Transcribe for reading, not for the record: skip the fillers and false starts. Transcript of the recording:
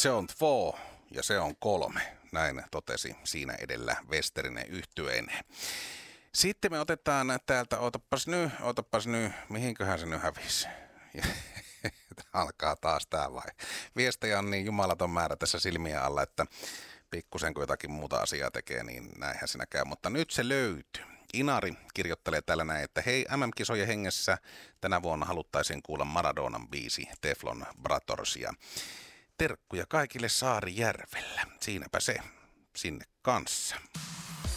Se on 4 ja se on 3, näin totesi siinä edellä Westerinen yhtyeineen. Sitten me otetaan täältä, otapas nyt, mihinköhän se nyt hävisi? Alkaa taas tää vai? Viestejä on niin jumalaton määrä tässä silmien alla, että pikkusen kun jotakin muuta asiaa tekee, niin näinhän siinä käy. Mutta nyt se löytyy. Inari kirjoittelee täällä näin, että hei, MM-kisojen hengessä tänä vuonna haluttaisiin kuulla Maradonan biisi Teflon Brothers ja terkkuja kaikille Saarijärvellä. Siinäpä se, sinne kanssa.